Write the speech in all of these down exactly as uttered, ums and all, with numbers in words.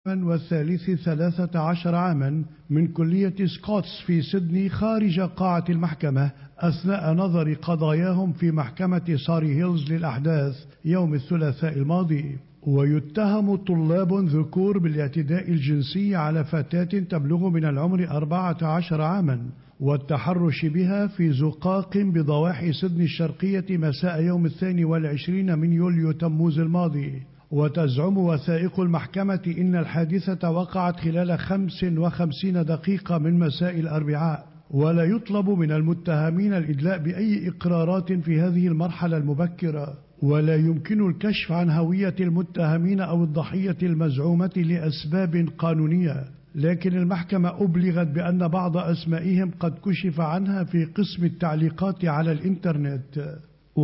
والثالث ثلاثة عشر عاما من كلية سكوتس في سيدني خارج قاعة المحكمة أثناء نظر قضاياهم في محكمة ساري هيلز للأحداث يوم الثلاثاء الماضي. ويتهم طلاب ذكور بالاعتداء الجنسي على فتاة تبلغ من العمر أربعة عشر عاما والتحرش بها في زقاق بضواحي سيدني الشرقية مساء يوم الثاني والعشرين من يوليو تموز الماضي. وتزعم وثائق المحكمة إن الحادثة وقعت خلال خمس وخمسين دقيقة من مساء الأربعاء، ولا يطلب من المتهمين الإدلاء بأي إقرارات في هذه المرحلة المبكرة، ولا يمكن الكشف عن هوية المتهمين أو الضحية المزعومة لأسباب قانونية. لكن المحكمة أبلغت بأن بعض أسمائهم قد كشف عنها في قسم التعليقات على الإنترنت.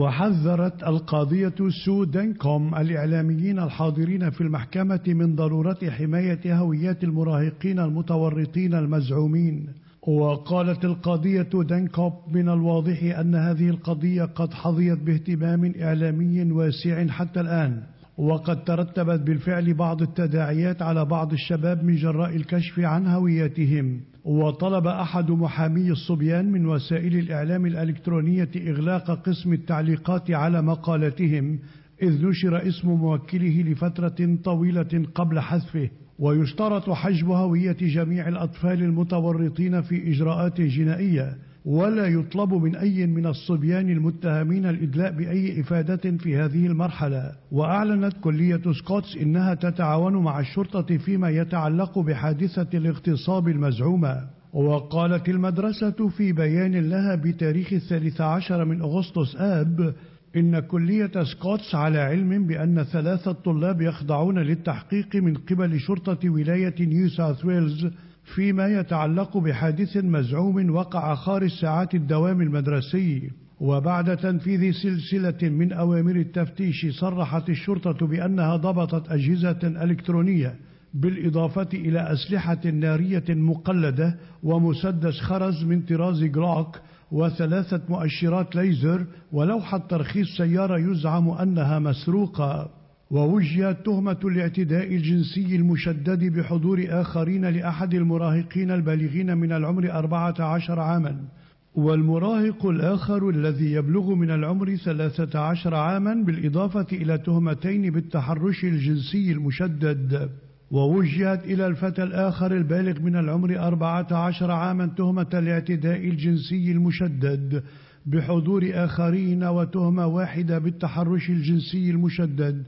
وحذرت القاضية سو دينكوم الإعلاميين الحاضرين في المحكمة من ضرورة حماية هويات المراهقين المتورطين المزعومين. وقالت القاضية دينكوم من الواضح أن هذه القضية قد حظيت باهتمام إعلامي واسع حتى الآن، وقد ترتبت بالفعل بعض التداعيات على بعض الشباب من جراء الكشف عن هوياتهم. وطلب أحد محامي الصبيان من وسائل الإعلام الإلكترونية إغلاق قسم التعليقات على مقالتهم، إذ نشر اسم موكله لفترة طويلة قبل حذفه. ويشترط حجب هوية جميع الأطفال المتورطين في إجراءات جنائية، ولا يطلب من أي من الصبيان المتهمين الإدلاء بأي إفادة في هذه المرحلة. وأعلنت كلية سكوتس إنها تتعاون مع الشرطة فيما يتعلق بحادثة الاغتصاب المزعومة. وقالت المدرسة في بيان لها بتاريخ الثالث عشر من أغسطس آب إن كلية سكوتس على علم بأن ثلاثة طلاب يخضعون للتحقيق من قبل شرطة ولاية نيو ساوث ويلز فيما يتعلق بحادث مزعوم وقع خارج ساعات الدوام المدرسي. وبعد تنفيذ سلسلة من أوامر التفتيش صرحت الشرطة بأنها ضبطت أجهزة إلكترونية بالإضافة إلى أسلحة نارية مقلدة ومسدس خرز من طراز جلوك وثلاثة مؤشرات ليزر ولوحة ترخيص سيارة يزعم أنها مسروقة. ووجهت تهمة الاعتداء الجنسي المشدد بحضور آخرين لأحد المراهقين البالغين من العمر أربعة عشر عاما، والمراهق الآخر الذي يبلغ من العمر ثلاثة عشر عاما، بالإضافة إلى تهمتين بالتحرش الجنسي المشدد. ووجهت إلى الفتى الآخر البالغ من العمر أربعة عشر عاما تهمة الاعتداء الجنسي المشدد بحضور آخرين، وتهمة واحدة بالتحرش الجنسي المشدد.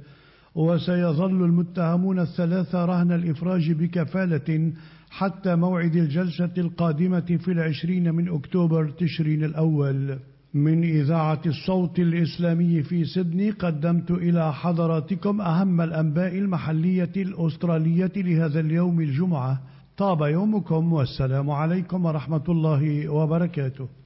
وسيظل المتهمون الثلاثة رهن الإفراج بكفالة حتى موعد الجلسة القادمة في العشرين من أكتوبر تشرين الأول. من إذاعة الصوت الإسلامي في سيدني قدمت إلى حضراتكم أهم الأنباء المحلية الأسترالية لهذا اليوم الجمعة. طاب يومكم والسلام عليكم ورحمة الله وبركاته.